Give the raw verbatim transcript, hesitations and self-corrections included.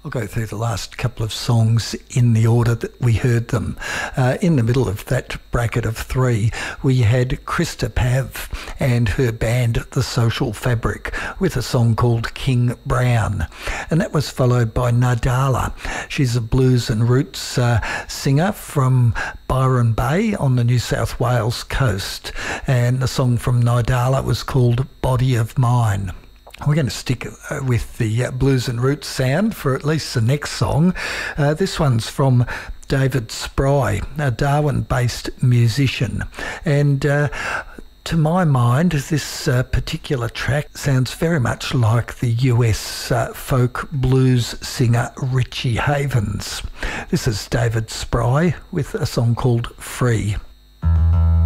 I'll go through the last couple of songs in the order that we heard them. Uh, in the middle of that bracket of three, we had Krista Pav and her band The Social Fabric with a song called King Brown. And that was followed by Nadala. She's a blues and roots uh, singer from Byron Bay on the New South Wales coast. And the song from Nadala was called Body of Mine. We're going to stick uh, with the uh, blues and roots sound for at least the next song. Uh, this one's from David Spry, a Darwin-based musician. And uh, to my mind, this uh, particular track sounds very much like the U S uh, folk blues singer Richie Havens. This is David Spry with a song called Free.